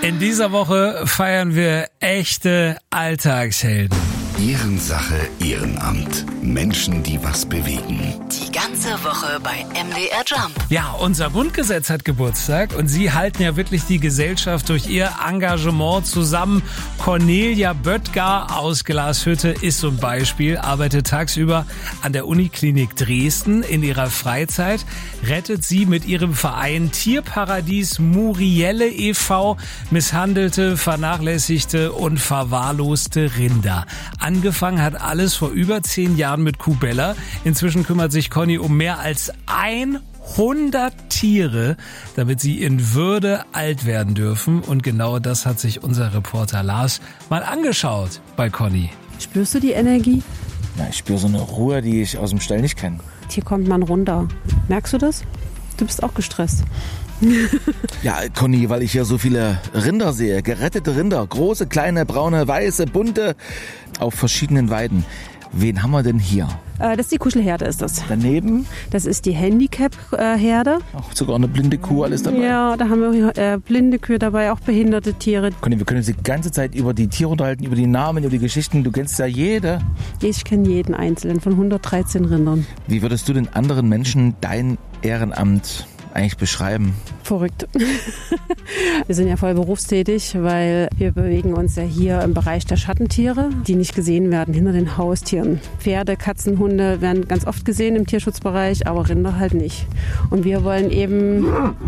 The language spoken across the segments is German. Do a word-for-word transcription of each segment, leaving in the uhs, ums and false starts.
In dieser Woche feiern wir echte Alltagshelden. Ehrensache, Ehrenamt. Menschen, die was bewegen. Die ganze Woche bei M D R Jump. Ja, unser Grundgesetz hat Geburtstag und Sie halten ja wirklich die Gesellschaft durch Ihr Engagement zusammen. Cornelia Böttger aus Glashütte ist zum Beispiel, arbeitet tagsüber an der Uniklinik Dresden. In ihrer Freizeit rettet sie mit ihrem Verein Tierparadies Murielle e V misshandelte, vernachlässigte und verwahrloste Rinder. Angefangen hat alles vor über zehn Jahren mit Kubella. Inzwischen kümmert sich Conny um mehr als hundert Tiere, damit sie in Würde alt werden dürfen. Und genau das hat sich unser Reporter Lars mal angeschaut bei Conny. Spürst du die Energie? Na, ich spüre so eine Ruhe, die ich aus dem Stall nicht kenne. Hier kommt man runter. Merkst du das? Du bist auch gestresst. Ja, Conny, weil ich hier so viele Rinder sehe. Gerettete Rinder. Große, kleine, braune, weiße, bunte. Auf verschiedenen Weiden. Wen haben wir denn hier? Äh, das ist die Kuschelherde, ist das. Daneben? Das ist die Handicap-Herde. Auch sogar eine blinde Kuh, alles dabei. Ja, da haben wir äh, blinde Kühe dabei, auch behinderte Tiere. Conny, wir können uns die ganze Zeit über die Tiere unterhalten, über die Namen, über die Geschichten. Du kennst ja jede. Ich kenne jeden einzelnen von hundertdreizehn Rindern. Wie würdest du den anderen Menschen dein Ehrenamt eigentlich beschreiben? Verrückt. Wir sind ja voll berufstätig, weil wir bewegen uns ja hier im Bereich der Schattentiere, die nicht gesehen werden hinter den Haustieren. Pferde, Katzen, Hunde werden ganz oft gesehen im Tierschutzbereich, aber Rinder halt nicht. Und wir wollen eben,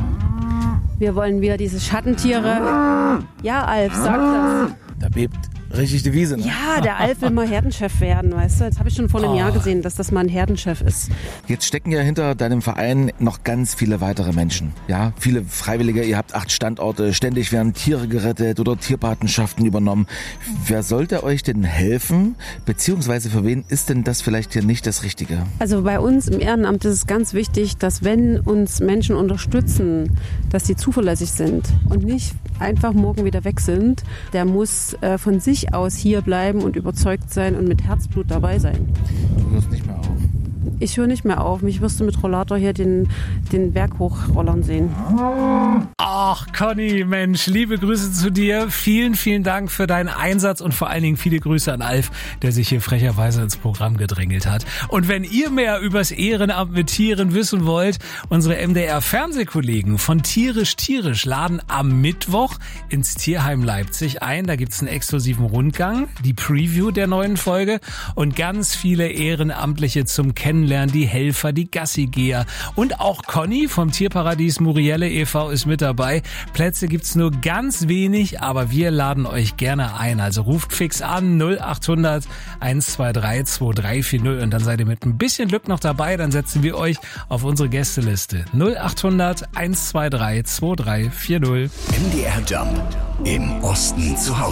wir wollen wieder diese Schattentiere. Ja, Alf, sag das. Da bebt richtig die Wiese, ne? Ja, der Alf will mal Herdenchef werden, weißt du. Das habe ich schon vor einem Oh. Jahr gesehen, dass das mal ein Herdenchef ist. Jetzt stecken ja hinter deinem Verein noch ganz viele weitere Menschen. Ja, viele Freiwillige, ihr habt acht Standorte, ständig werden Tiere gerettet oder Tierpatenschaften übernommen. Wer sollte euch denn helfen? Beziehungsweise für wen ist denn das vielleicht hier nicht das Richtige? Also bei uns im Ehrenamt ist es ganz wichtig, dass wenn uns Menschen unterstützen, dass sie zuverlässig sind und nicht einfach morgen wieder weg sind. Der muss äh, von sich aus hier bleiben und überzeugt sein und mit Herzblut dabei sein. Du hörst nicht mehr auf. Ich höre nicht mehr auf. Mich wirst du mit Rollator hier den, den Berg hochrollern sehen. Ach, Conny, Mensch, liebe Grüße zu dir. Vielen, vielen Dank für deinen Einsatz und vor allen Dingen viele Grüße an Alf, der sich hier frecherweise ins Programm gedrängelt hat. Und wenn ihr mehr übers Ehrenamt mit Tieren wissen wollt, unsere M D R-Fernsehkollegen von Tierisch Tierisch laden am Mittwoch ins Tierheim Leipzig ein. Da gibt's einen exklusiven Rundgang, die Preview der neuen Folge und ganz viele Ehrenamtliche zum Kennenlernen, die Helfer, die Gassigeher und auch Conny vom Tierparadies Murielle e V ist mit dabei. Plätze gibt's nur ganz wenig, aber wir laden euch gerne ein. Also ruft fix an null acht hundert eins zwei drei zwei drei vier null und dann seid ihr mit ein bisschen Glück noch dabei. Dann setzen wir euch auf unsere Gästeliste. null acht hundert eins zwei drei zwei drei vier null. M D R Jump. Im Osten zu Hause.